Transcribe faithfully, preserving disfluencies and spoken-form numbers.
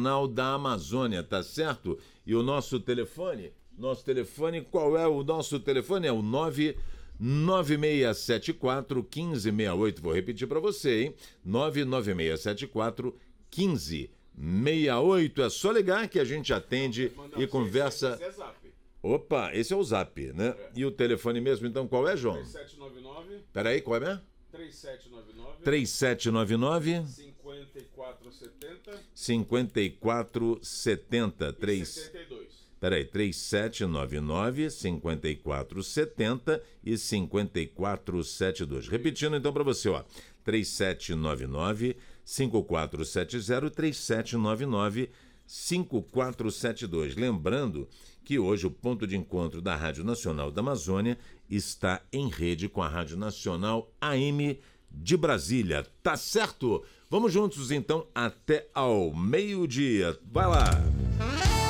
Nacional da Amazônia, tá certo? E o nosso telefone, nosso telefone, qual é o nosso telefone? É o nove nove seis sete quatro um cinco seis oito. Vou repetir para você, hein? nove nove seis sete quatro um cinco seis oito. É só ligar que a gente atende e conversa. Opa, esse é o Zap, né? É. E o telefone mesmo, então, qual é, João? três sete nove nove. Peraí, qual é? três sete nove nove. três sete nove nove. cinquenta e quatro setenta. cinquenta e quatro setenta. três... setenta e dois. Peraí, três sete nove nove, cinquenta e quatro setenta e cinquenta e quatro setenta e dois. Repetindo então para você, ó. três sete nove nove, cinco quatro sete zero, três sete nove nove, cinco quatro sete dois. Lembrando que hoje o ponto de encontro da Rádio Nacional da Amazônia está em rede com a Rádio Nacional A M de Brasília. Tá certo? Vamos juntos então até ao meio-dia. Vai lá!